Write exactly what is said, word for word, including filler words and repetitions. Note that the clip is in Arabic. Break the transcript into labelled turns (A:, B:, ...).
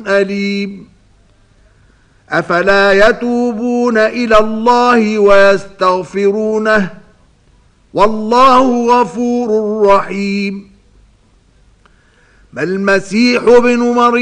A: أليم أفلا يتوبون إلى الله ويستغفرونه والله غفور رحيم. ما المسيح ابن مريم